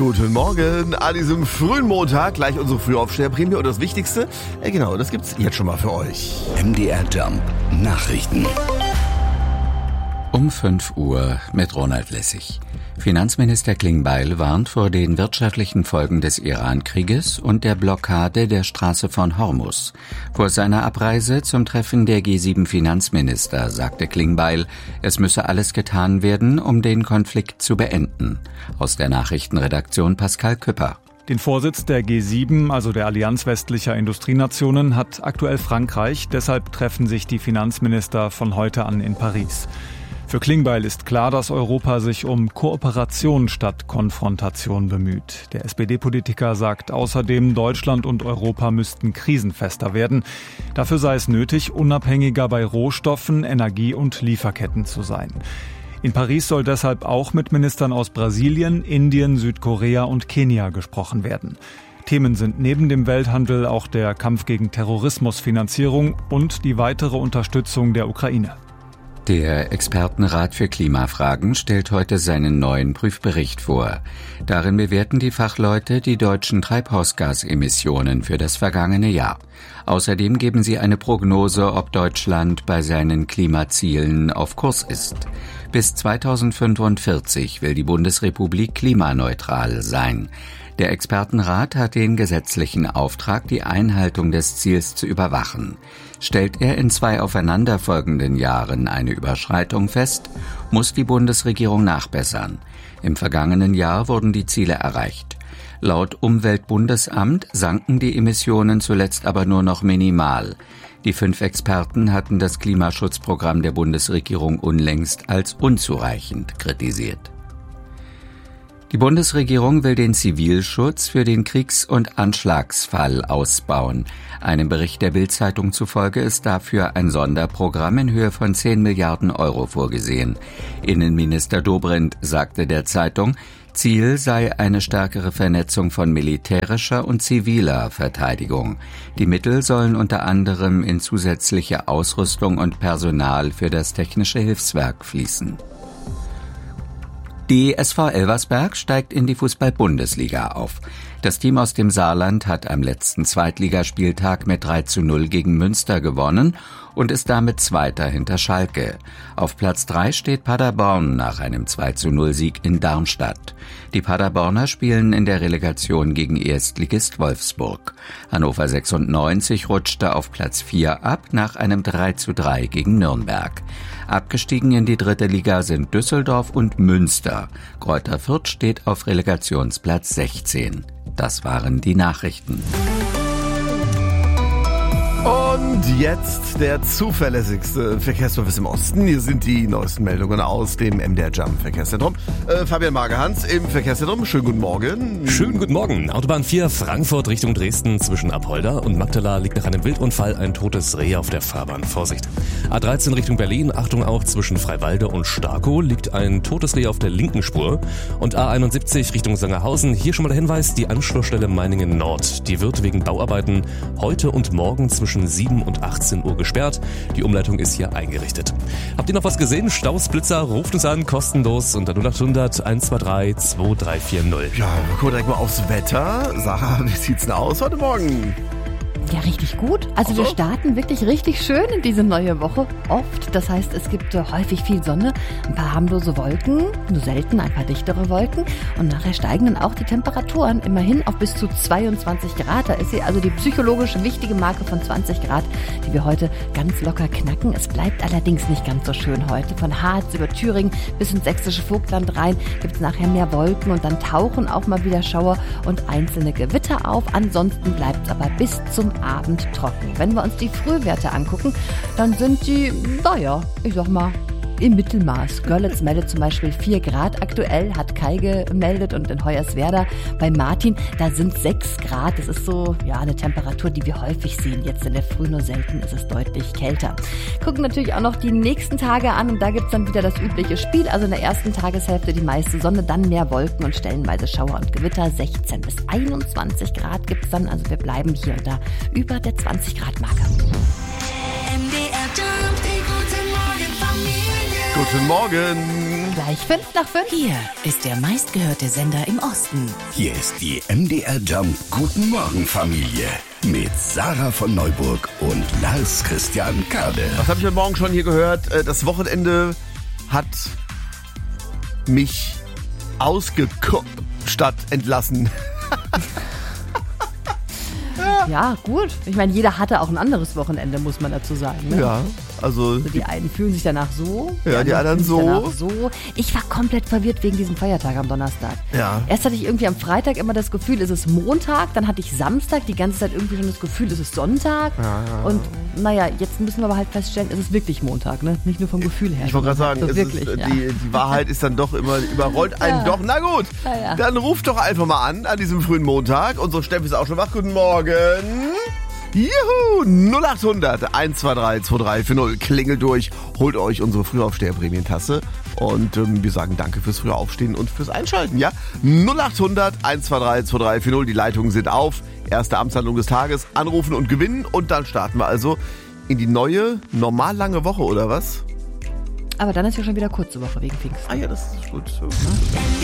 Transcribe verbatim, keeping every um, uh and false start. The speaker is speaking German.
Guten Morgen an diesem frühen Montag. Gleich unsere Frühaufsteherprämie und das Wichtigste, äh genau, das gibt's jetzt schon mal für euch. M D R Jump Nachrichten. Um fünf Uhr mit Ronald Lessig. Finanzminister Klingbeil warnt vor den wirtschaftlichen Folgen des Iran-Krieges und der Blockade der Straße von Hormuz. Vor seiner Abreise zum Treffen der G sieben Finanzminister sagte Klingbeil, es müsse alles getan werden, um den Konflikt zu beenden. Aus der Nachrichtenredaktion Pascal Küpper. Den Vorsitz der G sieben, also der Allianz westlicher Industrienationen, hat aktuell Frankreich. Deshalb treffen sich die Finanzminister von heute an in Paris. Für Klingbeil ist klar, dass Europa sich um Kooperation statt Konfrontation bemüht. Der S P D-Politiker sagt außerdem, Deutschland und Europa müssten krisenfester werden. Dafür sei es nötig, unabhängiger bei Rohstoffen, Energie- und Lieferketten zu sein. In Paris soll deshalb auch mit Ministern aus Brasilien, Indien, Südkorea und Kenia gesprochen werden. Themen sind neben dem Welthandel auch der Kampf gegen Terrorismusfinanzierung und die weitere Unterstützung der Ukraine. Der Expertenrat für Klimafragen stellt heute seinen neuen Prüfbericht vor. Darin bewerten die Fachleute die deutschen Treibhausgasemissionen für das vergangene Jahr. Außerdem geben sie eine Prognose, ob Deutschland bei seinen Klimazielen auf Kurs ist. Bis zweitausendfünfundvierzig will die Bundesrepublik klimaneutral sein. Der Expertenrat hat den gesetzlichen Auftrag, die Einhaltung des Ziels zu überwachen. Stellt er in zwei aufeinanderfolgenden Jahren eine Überschreitung fest, muss die Bundesregierung nachbessern. Im vergangenen Jahr wurden die Ziele erreicht. Laut Umweltbundesamt sanken die Emissionen zuletzt aber nur noch minimal. Die fünf Experten hatten das Klimaschutzprogramm der Bundesregierung unlängst als unzureichend kritisiert. Die Bundesregierung will den Zivilschutz für den Kriegs- und Anschlagsfall ausbauen. Einem Bericht der Bild-Zeitung zufolge ist dafür ein Sonderprogramm in Höhe von zehn Milliarden Euro vorgesehen. Innenminister Dobrindt sagte der Zeitung, Ziel sei eine stärkere Vernetzung von militärischer und ziviler Verteidigung. Die Mittel sollen unter anderem in zusätzliche Ausrüstung und Personal für das Technische Hilfswerk fließen. Die S V Elversberg steigt in die Fußball-Bundesliga auf. Das Team aus dem Saarland hat am letzten Zweitligaspieltag mit drei zu null gegen Münster gewonnen und ist damit Zweiter hinter Schalke. Auf Platz drei steht Paderborn nach einem zwei zu null Sieg in Darmstadt. Die Paderborner spielen in der Relegation gegen Erstligist Wolfsburg. Hannover sechsundneunzig rutschte auf Platz vier ab nach einem drei zu drei gegen Nürnberg. Abgestiegen in die dritte Liga sind Düsseldorf und Münster. Greuther Fürth steht auf Relegationsplatz sechzehn. Das waren die Nachrichten. Und jetzt der zuverlässigste Verkehrsservice im Osten. Hier sind die neuesten Meldungen aus dem M D R Jump Verkehrszentrum. Äh, Fabian Magerhans im Verkehrszentrum. Schönen guten Morgen. Schönen guten Morgen. Autobahn vier Frankfurt Richtung Dresden zwischen Apolda und Magdala liegt nach einem Wildunfall ein totes Reh auf der Fahrbahn. Vorsicht. A dreizehn Richtung Berlin. Achtung auch zwischen Freiwalde und Starkow liegt ein totes Reh auf der linken Spur. Und A einundsiebzig Richtung Sangerhausen. Hier schon mal der Hinweis, die Anschlussstelle Meiningen Nord. Die wird wegen Bauarbeiten heute und morgen zwischen sieben und achtzehn Uhr gesperrt. Die Umleitung ist hier eingerichtet. Habt ihr noch was gesehen? Staus, Blitzer, ruft uns an, kostenlos unter null acht hundert eins zwei drei zwei drei vier null. Ja, wir gucken direkt mal aufs Wetter. Sarah, wie sieht's denn aus heute Morgen? Ja, richtig gut. Also so? Wir starten wirklich richtig schön in diese neue Woche. Oft. Das heißt, es gibt äh, häufig viel Sonne, ein paar harmlose Wolken, nur selten ein paar dichtere Wolken. Und nachher steigen dann auch die Temperaturen immerhin auf bis zu zweiundzwanzig Grad. Da ist sie also die psychologisch wichtige Marke von zwanzig Grad, die wir heute ganz locker knacken. Es bleibt allerdings nicht ganz so schön heute. Von Harz über Thüringen bis ins sächsische Vogtland rein gibt es nachher mehr Wolken und dann tauchen auch mal wieder Schauer und einzelne Gewitter auf. Ansonsten bleibt es aber bis zum Abend trocken. Wenn wir uns die Frühwerte angucken, dann sind die, naja, ich sag mal, im Mittelmaß. Görlitz meldet zum Beispiel vier Grad aktuell, hat Kai gemeldet und in Hoyerswerda bei Martin, da sind sechs Grad. Das ist so, ja, eine Temperatur, die wir häufig sehen. Jetzt in der Früh, nur selten ist es deutlich kälter. Gucken natürlich auch noch die nächsten Tage an und da gibt's dann wieder das übliche Spiel. Also in der ersten Tageshälfte die meiste Sonne, dann mehr Wolken und stellenweise Schauer und Gewitter. sechzehn bis einundzwanzig Grad gibt's dann. Also wir bleiben hier und da über der zwanzig Grad Marke. Guten Morgen. Gleich gleich fünf nach fünf. Hier ist der meistgehörte Sender im Osten. Hier ist die M D R Jump Guten Morgen Familie mit Sarah von Neuburg und Lars Christian Kade. Was habe ich heute Morgen schon hier gehört? Das Wochenende hat mich ausgeguckt statt entlassen. Ja, gut. Ich meine, jeder hatte auch ein anderes Wochenende, muss man dazu sagen. Ne? Ja, also... Also die einen fühlen sich danach so, ja, die anderen fühlen so. sich danach so. Ich war komplett verwirrt wegen diesem Feiertag am Donnerstag. Ja. Erst hatte ich irgendwie am Freitag immer das Gefühl, es ist Montag, dann hatte ich Samstag die ganze Zeit irgendwie schon das Gefühl, es ist Sonntag. Ja, ja. Und naja, jetzt müssen wir aber halt feststellen, es ist wirklich Montag, ne? Nicht nur vom Gefühl her. Ich wollte gerade sagen, so es wirklich, ist, ja. die, die Wahrheit ist dann doch immer, überrollt einen Ja. doch. Na gut, Ja, ja. dann ruft doch einfach mal an, an diesem frühen Montag. Unsere Steffi ist auch schon wach. Guten Morgen. Juhu, null acht hundert eins zwei drei zwei drei vier null. Klingelt durch, holt euch unsere Frühaufsteher-Prämientasse. Und ähm, wir sagen danke fürs frühe Aufstehen und fürs Einschalten, ja? null acht hundert eins zwei drei zwei drei vier null. Die Leitungen sind auf. Erste Amtshandlung des Tages. Anrufen und gewinnen. Und dann starten wir also in die neue, normal lange Woche, oder was? Aber dann ist ja schon wieder kurze Woche wegen Pfingsten. Ah ja, das ist gut.